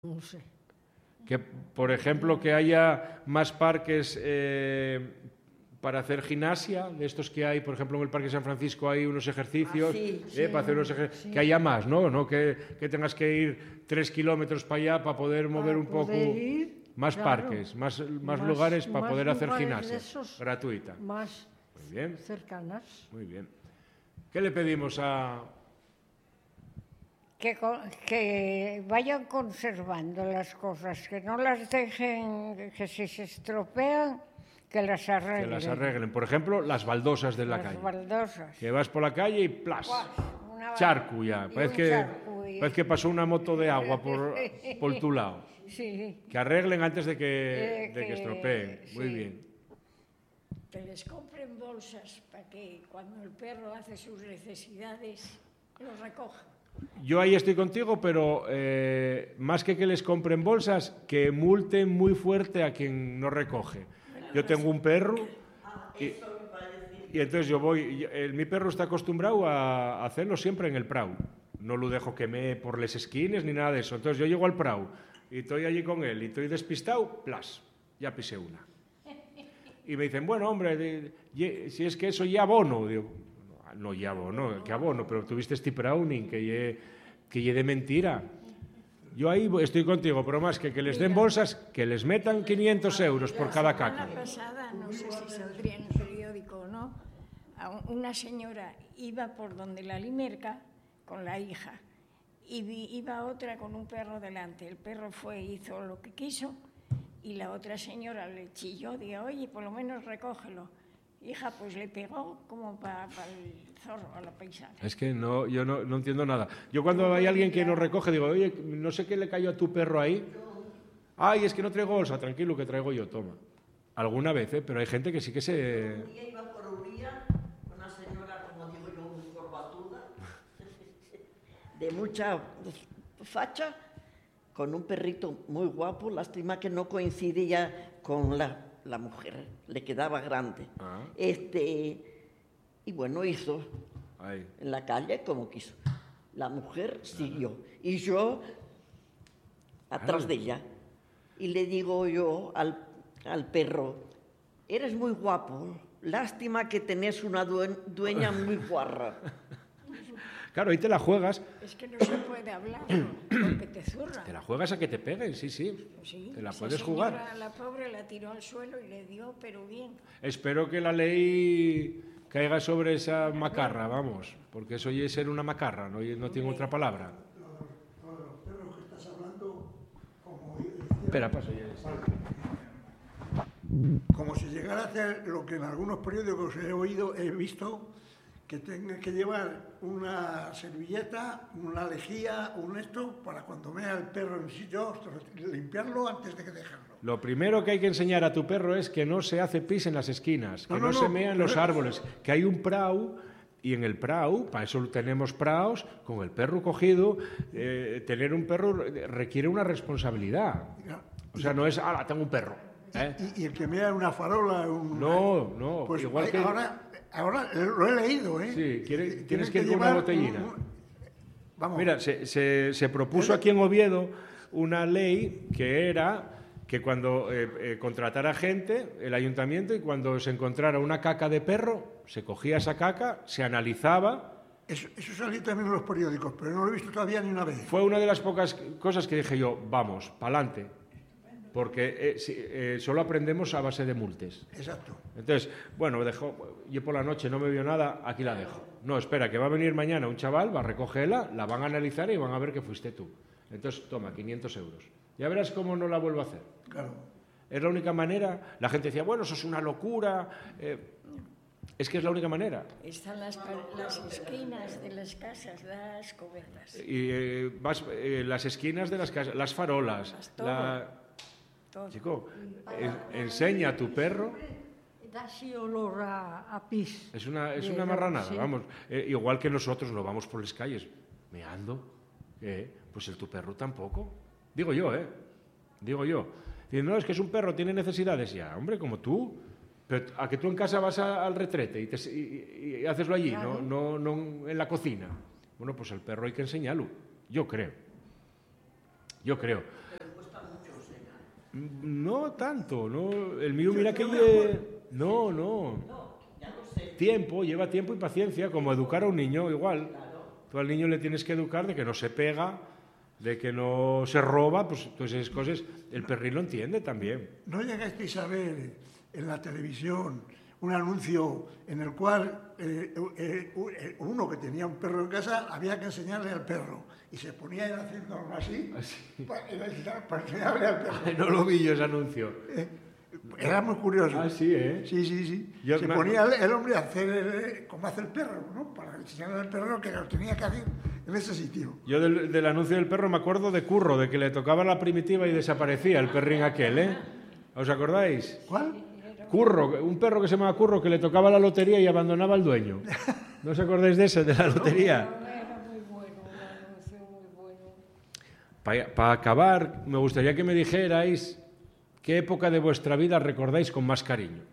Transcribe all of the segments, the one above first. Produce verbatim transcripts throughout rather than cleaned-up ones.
No sé. Que, por ejemplo, que haya más parques eh, para hacer gimnasia, de estos que hay, por ejemplo, en el Parque San Francisco hay unos ejercicios, Ah, sí, eh, sí, para hacer unos ejer sí. que haya más, ¿no? ¿No? Que, que tengas que ir tres kilómetros para allá para poder mover Para un poco... poder ir, más claro, parques, más, más, más lugares para más poder hacer lugares gimnasia de esos gratuita. más Muy bien, cercanas. muy bien. ¿Qué le pedimos a...? Que, co- que vayan conservando las cosas, que no las dejen, que si se estropean, que las Que arreglen. las arreglen. Por ejemplo, las baldosas de la Las calle. baldosas. Que vas por la calle y plas, Guas, una- charco ya. y Parece un que, charco y- parece que pasó una moto de agua por, por tu lado. Sí, Que arreglen antes de que, Eh, de que que- estropeen. Muy sí. bien. Que les compren bolsas para que cuando el perro hace sus necesidades los recoja. Yo ahí estoy contigo, pero eh, más que que les compren bolsas, que multen muy fuerte a quien no recoge. Yo tengo un perro y, y entonces yo voy, y- el, mi perro está acostumbrado a hacerlo siempre en el prau. No lo dejo que me por les esquines ni nada de eso. Entonces yo llego al prau y estoy allí con él y estoy despistado, plas, ya pisé una. Y me dicen, bueno, hombre, de- ye- si es que eso ya abono. Digo, no, ya abono, que abono, pero tuviste este Browning, que ye, que ye de mentira. Yo ahí estoy contigo, pero más que que les den bolsas, que les metan quinientos euros por cada La caca. semana pasada, no sé si saldría en el periódico o no, a una señora iba por donde la limerca con la hija y vi- iba otra con un perro delante. El perro fue y hizo lo que quiso y la otra señora le chilló, dijo, oye, por lo menos recógelo. Hija, pues le pegó como para el zorro, a la paisana. Es que no, yo no, no entiendo nada. Yo cuando hay alguien que nos recoge, digo, oye, no sé qué le cayó a tu perro ahí. Ay, es que no traigo bolsa, tranquilo, que traigo yo, toma. Alguna vez, ¿eh? Pero hay gente que sí que se... Un día iba por Uría, una señora, como digo yo, muy corbatuda, de mucha facha, con un perrito muy guapo, lástima que no coincidía con la, la mujer, le quedaba grande. Ah. Este, y bueno, hizo Ay. en la calle como quiso. La mujer siguió y yo atrás Ah. de ella. Y le digo yo al, al perro, eres muy guapo, lástima que tenés una due- dueña muy guarra. Claro, ahí te la juegas, Es que no se puede hablar porque te zurra. te la juegas a que te peguen, sí, sí. Sí, Te la esa puedes señora, jugar. La pobre la tiró al suelo y le dio, pero bien. Espero que la ley caiga sobre esa macarra, vamos, porque eso ya es ser una macarra, no, no tiene otra palabra. Lo de los perros que estás hablando, como, Espera, paso ya. como si llegara a hacer lo que en algunos periódicos he oído, he visto, que tenga que llevar una servilleta, una lejía, un esto, para cuando vea el perro en sitio, limpiarlo antes de que dejarlo. Lo primero que hay que enseñar a tu perro es que no se hace pis en las esquinas, que No, no, no, se no. mea en los árboles, que hay un prau y en el prau, para eso tenemos praus, con el perro cogido, eh, tener un perro requiere una responsabilidad. O sea, no es, ah, tengo un perro. ¿eh? Y, y el que mea una farola, un... No, no, Pues igual hay- que... ahora, ahora lo he leído, ¿eh? Sí, quiere- Tienen tienes que ir con una llevar botellina. un- un- Vamos. Mira, se, se- se propuso aquí en Oviedo una ley que era que cuando eh, eh, contratara gente, el ayuntamiento, y cuando se encontrara una caca de perro, se cogía esa caca, se analizaba. Eso, eso salió también en los periódicos, pero no lo he visto todavía ni una vez. Fue una de las pocas cosas que dije yo, vamos, pa'lante, porque eh, si- eh, solo aprendemos a base de multes. Exacto. Entonces, bueno, dejó, yo por la noche no me vio nada, aquí la dejo. No, espera, que va a venir mañana un chaval, va a recogerla, la van a analizar y van a ver que fuiste tú. Entonces, toma, quinientos euros. Ya verás cómo no la vuelvo a hacer. Claro. Es la única manera. La gente decía, bueno, eso es una locura. Eh, es que es la única manera. Están las, pa- las esquinas de las casas, las cobertas. Y eh, vas, eh, las esquinas de las casas, las farolas. Las todo. La... Todo. Chico, en- enseña a tu perro. Da así olor a, a pis. Es una, es De- una marranada, sí. vamos. Eh, igual que nosotros no vamos por las calles meando. Eh, pues el tu perro tampoco. Digo yo, ¿eh? Digo yo. Dicen, no, es que es un perro, tiene necesidades. Ya, hombre, como tú. Pero a que tú en casa vas a- al retrete y, te, y, y haceslo allí, Claro. no, no, no en la cocina. Bueno, pues el perro hay que enseñarlo. Yo creo. Yo creo. No tanto, no. El mío, mira que... lle- No, no. Tiempo, lleva tiempo y paciencia, como educar a un niño, igual. Tú al niño le tienes que educar de que no se pega, de que no se roba, pues todas esas cosas. El perrín lo entiende también. ¿No llegasteis a ver en la televisión un anuncio en el cual eh, eh, eh, uno que tenía un perro en casa había que enseñarle al perro? Y se ponía él haciendo algo así, Así. para, para enseñarle al perro. Ay, no lo vi yo ese anuncio. Eh, Era muy curioso. Ah, sí, ¿eh? Sí, sí, sí. Yo se me- ponía el, el hombre a hacer eh, como hace el perro, ¿no? Para enseñarle al perro que lo tenía que hacer en ese sitio. Yo del, del anuncio del perro me acuerdo de Curro, de que le tocaba la primitiva y desaparecía el perrín aquel, ¿eh? ¿Os acordáis? ¿Cuál? Curro, un perro que se llamaba Curro, que le tocaba la lotería y abandonaba al dueño. ¿No os acordáis de ese, de la lotería? Era muy bueno, un anuncio muy bueno. Para acabar, me gustaría que me dijerais qué época de vuestra vida recordáis con más cariño.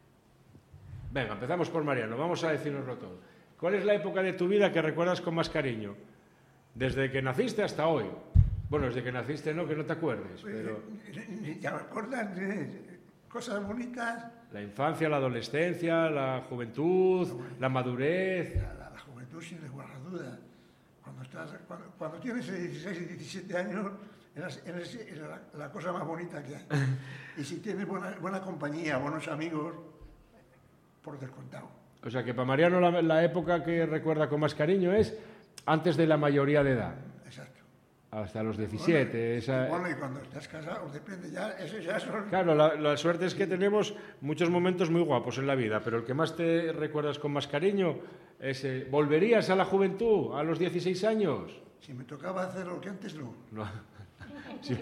Venga, empezamos por Mariano, vamos a decirnoslo todo. ¿Cuál es la época de tu vida que recuerdas con más cariño? Desde que naciste hasta hoy. Bueno, desde que naciste no, que no te acuerdes, pero ¿Ya me acuerdas de cosas bonitas? la infancia, la adolescencia, la juventud, la madurez. La, la juventud, sin lugar a duda. Cuando, estás, cuando, cuando tienes dieciséis y diecisiete años, eres, eres la, la cosa más bonita que hay. Y si tienes buena, buena compañía, buenos amigos, por descontado. O sea que para Mariano la, la época que recuerda con más cariño es antes de la mayoría de edad, Exacto. hasta los diecisiete. Bueno, esa... y, bueno, y cuando estás casado, depende ya, eso ya son... Claro, la, la suerte es que tenemos muchos momentos muy guapos en la vida, pero el que más te recuerdas con más cariño es... eh, ¿volverías a la juventud a los dieciséis años? Si me tocaba hacer lo que antes no. No. Sí.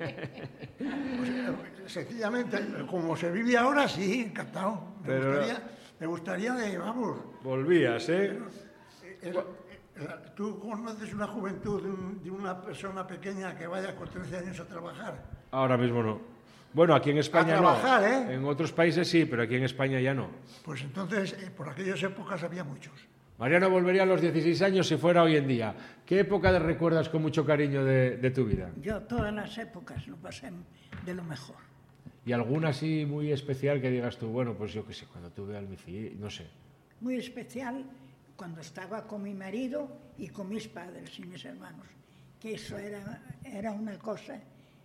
O sea, sencillamente, como se vive ahora, sí, encantado. Me, Pero- gustaría, me gustaría de, vamos, Volvías, ¿eh? el- el- tú conoces una juventud de, un- de una persona pequeña que vaya con trece años a trabajar. Ahora mismo no. Bueno, aquí en España A trabajar, no. ¿eh? En otros países sí, pero aquí en España ya no. Pues entonces, eh, por aquellas épocas había muchos. Mariano volvería a los dieciséis años si fuera hoy en día. ¿Qué época de recuerdas con mucho cariño de, de tu vida? Yo todas las épocas lo pasé de lo mejor. ¿Y alguna así muy especial que digas tú, bueno, pues yo qué sé, cuando tuve al mi fi- no sé. Muy especial cuando estaba con mi marido y con mis padres y mis hermanos, que eso era, era una cosa...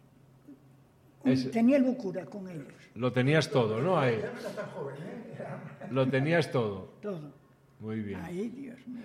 un- Es- Tenía locura con ellos, Lo tenías todo, ¿no? Ahí. Lo tenías todo. todo. Muy bien. Ay, Dios mío.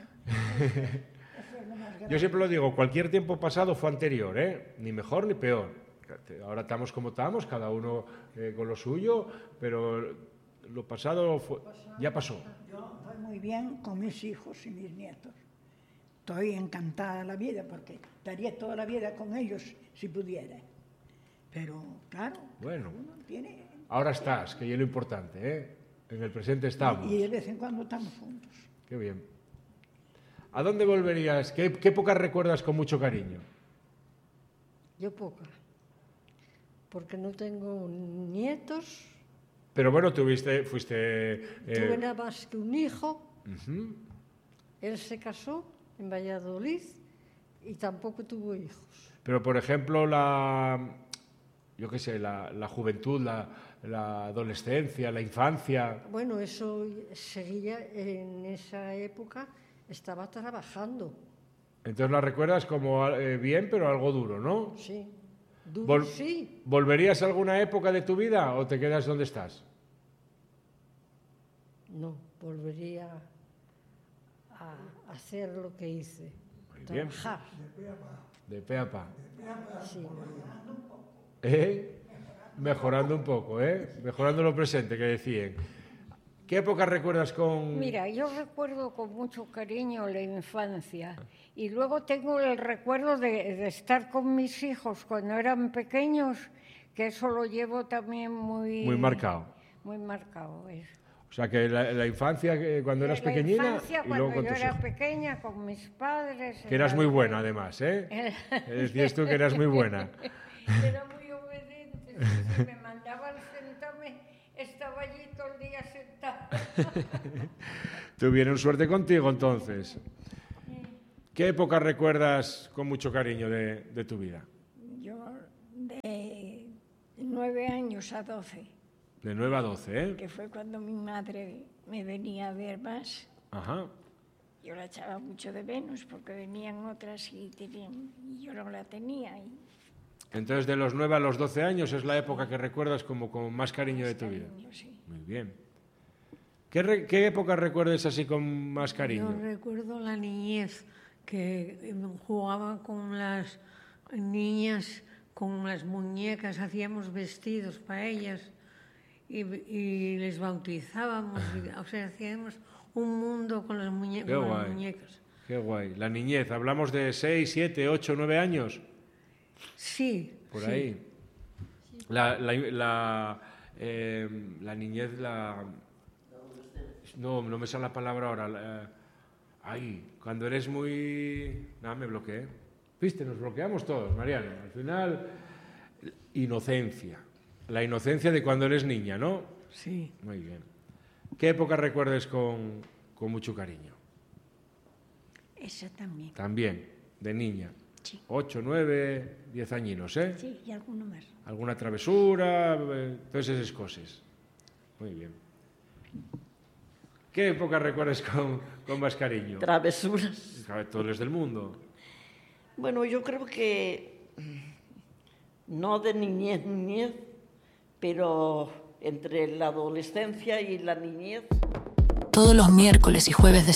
Yo siempre lo digo, cualquier tiempo pasado fue anterior, ¿eh? Ni mejor ni peor. Ahora estamos como estamos, cada uno eh, con lo suyo, pero lo pasado fue- ya pasó. Yo estoy muy bien con mis hijos y mis nietos. Estoy encantada de la vida porque estaría toda la vida con ellos si pudiera. Pero, claro, Bueno. uno tiene... Ahora estás, que es lo importante, ¿eh? En el presente estamos. Y de vez en cuando estamos juntos. Qué bien. ¿A dónde volverías? ¿Qué, qué época recuerdas con mucho cariño? Yo poca. Porque no tengo nietos, Pero bueno, tuviste, fuiste... eh, tuve nada más que un hijo, ujú. él se casó en Valladolid y tampoco tuvo hijos. Pero, por ejemplo, la, yo qué sé, la, la juventud, la, la adolescencia, la infancia. Bueno, eso seguía en esa época, estaba trabajando, Entonces la recuerdas como eh, bien, pero algo duro, ¿no? sí. Duro, Vol- sí. ¿Volverías a alguna época de tu vida o te quedas donde estás? No, volvería a hacer lo que hice, Muy bien. trabajar. De pe a pa. Sí. ¿Eh? Mejorando un poco, ¿eh? Mejorando lo presente, que decían. ¿Qué época recuerdas con...? Mira, yo recuerdo con mucho cariño la infancia y luego tengo el recuerdo de, de estar con mis hijos cuando eran pequeños, que eso lo llevo también muy... Muy marcado. Muy marcado, eso. O sea, que la, la infancia, que cuando eras la pequeñita infancia, y cuando luego con yo tus era hijos. pequeña con mis padres... Que eras era- muy buena, además, ¿eh? Decías tú que eras muy buena. Era muy obediente, sí, sí, me mandaban sentarme, estaba allí todo el día sentada. Tuvieron suerte contigo, entonces. ¿Qué época recuerdas con mucho cariño de, de tu vida? Yo de nueve años a doce, De nueve a doce, ¿eh? que fue cuando mi madre me venía a ver más. Ajá. Yo la echaba mucho de menos porque venían otras y, tenían, y yo no la tenía. Y Entonces, de los nueve a los doce años es la época que recuerdas como con más cariño de tu vida. cariño, sí. Muy bien. ¿Qué, re- qué época recuerdas así con más Yo cariño? recuerdo la niñez, que jugaba con las niñas, con las muñecas, hacíamos vestidos para ellas y, y les bautizábamos, y, o sea, hacíamos un mundo con las, muñe- Qué con las guay. muñecas. Qué guay. La niñez, hablamos de seis, siete, ocho, nueve años. Sí, Por sí. ahí. La, la, la, eh, la niñez, la... No, no me sale la palabra ahora. la- Ay, cuando eres muy... Nada, me bloqueé. Viste, nos bloqueamos todos, Mariana. Al final, inocencia. La inocencia de cuando eres niña, ¿no? Sí. Muy bien. ¿Qué época recuerdes con, con mucho cariño? Esa también. También, de niña. Sí. Ocho, nueve, diez añinos, ¿eh? Sí, y alguno más. Alguna travesura, eh, todas esas cosas. Muy bien. ¿Qué época recuerdas con, con más cariño? Travesuras. Sabe, todos los del mundo. Bueno, yo creo que no de niñez, niñez, pero entre la adolescencia y la niñez. Todos los miércoles y jueves de